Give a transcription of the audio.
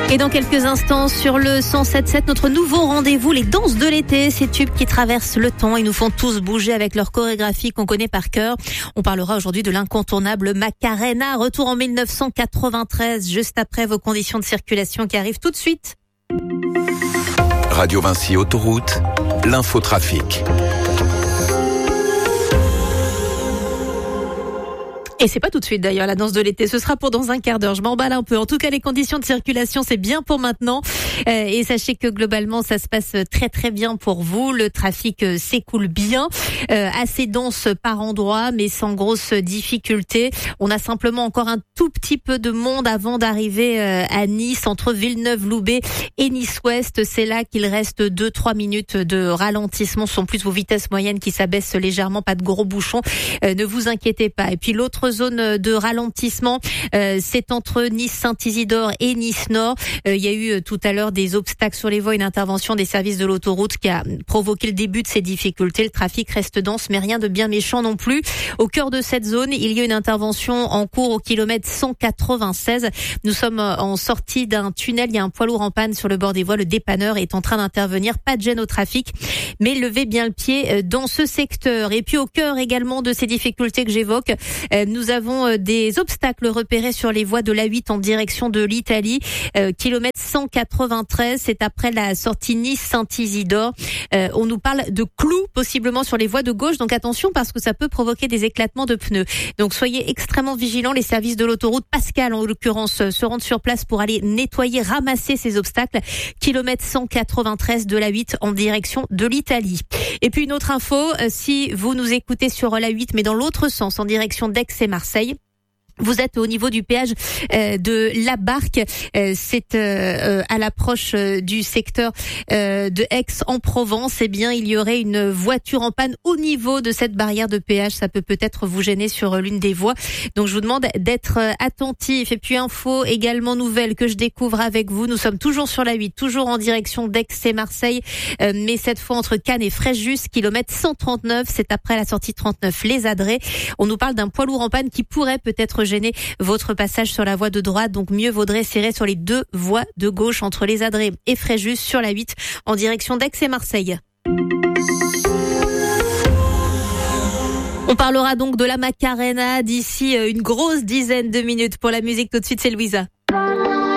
Et dans quelques instants, sur le 107.7, notre nouveau rendez-vous, les danses de l'été, ces tubes qui traversent le temps et nous font tous bouger avec leur chorégraphie qu'on connaît par cœur. On parlera aujourd'hui de l'incontournable Macarena, retour en 1993, juste après vos conditions de circulation qui arrivent tout de suite. Radio Vinci Autoroute, l'infotrafic. Et c'est pas tout de suite d'ailleurs la danse de l'été, ce sera pour dans un quart d'heure. Je m'emballe un peu. En tout cas, les conditions de circulation, c'est bien pour maintenant. Et sachez que globalement, ça se passe très très bien pour vous. Le trafic s'écoule bien, assez dense par endroits, mais sans grosse difficulté. On a simplement encore un tout petit peu de monde avant d'arriver à Nice, entre Villeneuve-Loubet et Nice-Ouest. C'est là qu'il reste 2-3 minutes de ralentissement. Ce sont plus vos vitesses moyennes qui s'abaissent légèrement, pas de gros bouchons. Ne vous inquiétez pas. Et puis l'autre zone de ralentissement, c'est entre Nice-Saint-Isidore et Nice-Nord. Il y a eu tout à l'heure des obstacles sur les voies, une intervention des services de l'autoroute qui a provoqué le début de ces difficultés. Le trafic reste dense, mais rien de bien méchant non plus. Au cœur de cette zone, il y a une intervention en cours au kilomètre 196. Nous sommes en sortie d'un tunnel. Il y a un poids lourd en panne sur le bord des voies. Le dépanneur est en train d'intervenir. Pas de gêne au trafic, mais levez bien le pied dans ce secteur. Et puis au cœur également de ces difficultés que j'évoque, nous avons des obstacles repérés sur les voies de l'A8 en direction de l'Italie. Kilomètre 193, c'est après la sortie Nice-Saint-Isidore. On nous parle de clous possiblement sur les voies de gauche, donc attention parce que ça peut provoquer des éclatements de pneus. Donc soyez extrêmement vigilants. Les services de l'autoroute, Pascal en l'occurrence, se rendent sur place pour aller nettoyer, ramasser ces obstacles. Kilomètre 193 de l'A8 en direction de l'Italie. Et puis une autre info, si vous nous écoutez sur l'A8 mais dans l'autre sens, en direction d'Aix et Marseille, vous êtes au niveau du péage de la Barque, c'est à l'approche du secteur de Aix-en-Provence. Eh bien, il y aurait une voiture en panne au niveau de cette barrière de péage. Ça peut peut-être vous gêner sur l'une des voies. Donc, je vous demande d'être attentif. Et puis, info également nouvelle que je découvre avec vous. Nous sommes toujours sur la 8, toujours en direction d'Aix et Marseille, mais cette fois entre Cannes et Fréjus, kilomètre 139. C'est après la sortie 39 Les Adrets. On nous parle d'un poids lourd en panne qui pourrait peut-être gêner votre passage sur la voie de droite, donc mieux vaudrait serrer sur les deux voies de gauche entre Les Adrets et Fréjus sur la 8 en direction d'Aix et Marseille. On parlera donc de la Macarena d'ici une grosse dizaine de minutes. Pour la musique, tout de suite, c'est Louisa.